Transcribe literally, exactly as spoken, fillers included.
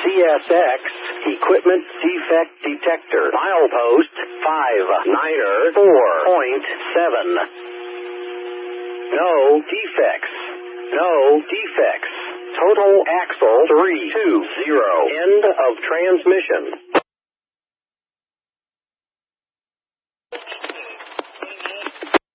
S X, equipment defect detector, milepost five niner four point seven. No defects. No defects. Total axle three two zero. End of transmission.